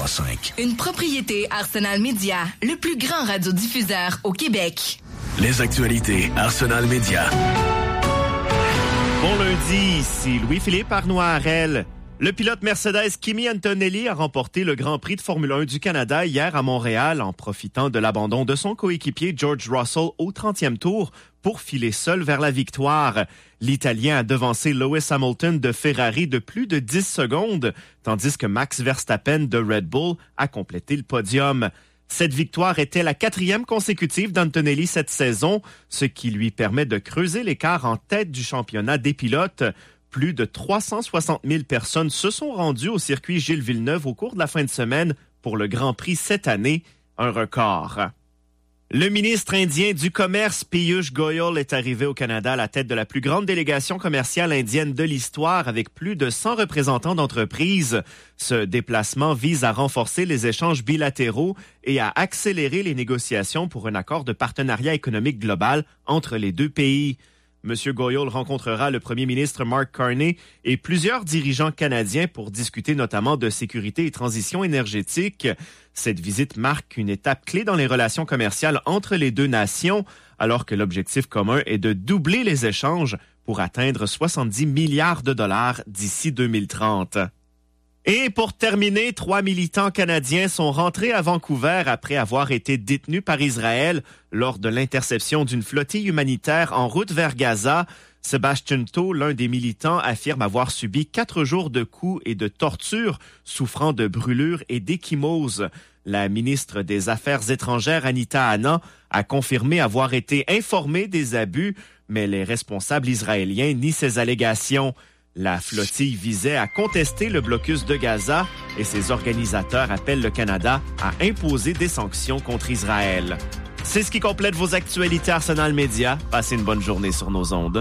100.5. Une propriété Arsenal Media, le plus grand radiodiffuseur au Québec. Les actualités Arsenal Media. Bon lundi, ici Louis-Philippe Arnois-Harel. Le pilote Mercedes Kimi Antonelli a remporté le Grand Prix de Formule 1 du Canada hier à Montréal en profitant de l'abandon de son coéquipier George Russell au 30e tour pour filer seul vers la victoire. L'Italien a devancé Lewis Hamilton de Ferrari de plus de 10 secondes, tandis que Max Verstappen de Red Bull a complété le podium. Cette victoire était la 4e consécutive d'Antonelli cette saison, ce qui lui permet de creuser l'écart en tête du championnat des pilotes. Plus de 360 000 personnes se sont rendues au circuit Gilles Villeneuve au cours de la fin de semaine pour le Grand Prix cette année, un record. Le ministre indien du Commerce, Piyush Goyal, est arrivé au Canada à la tête de la plus grande délégation commerciale indienne de l'histoire avec plus de 100 représentants d'entreprises. Ce déplacement vise à renforcer les échanges bilatéraux et à accélérer les négociations pour un accord de partenariat économique global entre les deux pays. M. Goyal rencontrera le premier ministre Mark Carney et plusieurs dirigeants canadiens pour discuter notamment de sécurité et transition énergétique. Cette visite marque une étape clé dans les relations commerciales entre les deux nations, alors que l'objectif commun est de doubler les échanges pour atteindre 70 milliards de dollars d'ici 2030. Et pour terminer, 3 militants canadiens sont rentrés à Vancouver après avoir été détenus par Israël lors de l'interception d'une flottille humanitaire en route vers Gaza. Sébastien Tau, l'un des militants, affirme avoir subi 4 jours de coups et de tortures, souffrant de brûlures et d'échymose. La ministre des Affaires étrangères, Anita Anand, a confirmé avoir été informée des abus, mais les responsables israéliens nient ces allégations. La flottille visait à contester le blocus de Gaza et ses organisateurs appellent le Canada à imposer des sanctions contre Israël. C'est ce qui complète vos actualités Arsenal Media. Passez une bonne journée sur nos ondes.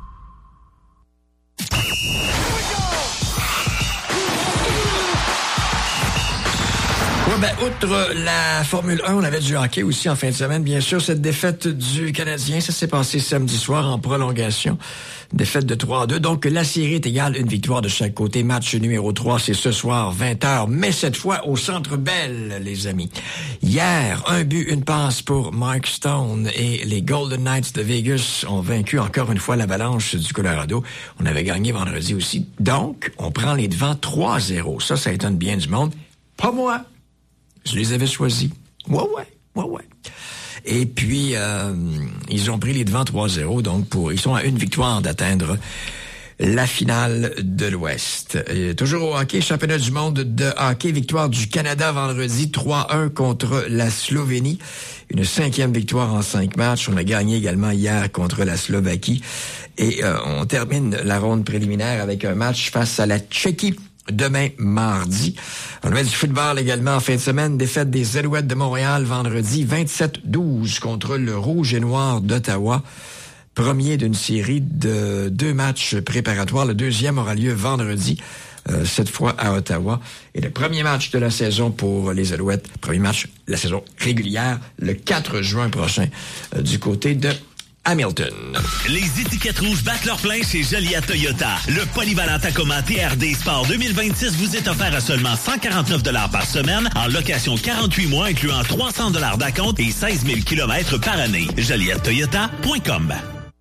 Outre la Formule 1, on avait du hockey aussi en fin de semaine. Bien sûr, cette défaite du Canadien, ça s'est passé samedi soir en prolongation. Défaite de 3-2. Donc, la série est égale, une victoire de chaque côté. Match numéro 3, c'est ce soir, 20h. Mais cette fois, au Centre Bell, les amis. Hier, 1 but, 1 passe pour Mark Stone et les Golden Knights de Vegas ont vaincu encore une fois l'Avalanche du Colorado. On avait gagné vendredi aussi. Donc, on prend les devants 3-0. Ça étonne bien du monde. Pas moi. Je les avais choisis. Ouais. Et puis, ils ont pris les devants 3-0, donc ils sont à une victoire d'atteindre la finale de l'Ouest. Toujours au hockey, championnat du monde de hockey, victoire du Canada vendredi 3-1 contre la Slovénie. Une 5e victoire en 5 matchs. On a gagné également hier contre la Slovaquie. Et on termine la ronde préliminaire avec un match face à la Tchéquie. Demain, mardi. On avait du football également en fin de semaine. Défaite des Alouettes de Montréal vendredi, 27-12 contre le Rouge et Noir d'Ottawa. Premier d'une série de 2 matchs préparatoires. Le deuxième aura lieu vendredi, cette fois à Ottawa. Et le premier match de la saison pour les Alouettes, premier match de la saison régulière, le 4 juin prochain, du côté de Hamilton. Les étiquettes rouges battent leur plein chez Joliet Toyota. Le polyvalent Tacoma TRD Sport 2026 vous est offert à seulement 149 $ par semaine en location 48 mois incluant 300 $ d'acompte et 16 000 km par année. JolietToyota.com.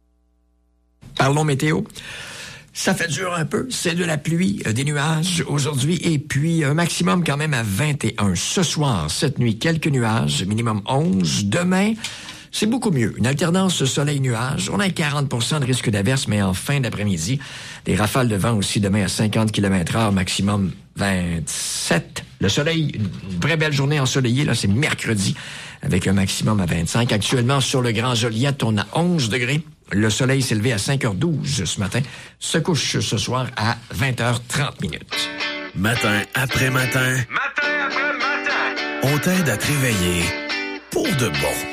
Parlons météo. Ça fait dur un peu. C'est de la pluie, des nuages aujourd'hui et puis un maximum quand même à 21. Ce soir, cette nuit, quelques nuages, minimum 11. Demain, c'est beaucoup mieux. Une alternance soleil-nuage. On a 40% de risque d'averse, mais en fin d'après-midi, des rafales de vent aussi demain à 50 km/h, maximum 27. Le soleil, une vraie belle journée ensoleillée, là, c'est mercredi, avec un maximum à 25. Actuellement, sur le Grand Joliette, on a 11 degrés. Le soleil s'est levé à 5h12 ce matin. Se couche ce soir à 20h30. Matin après matin. Matin après matin. On t'aide à te réveiller pour de bon.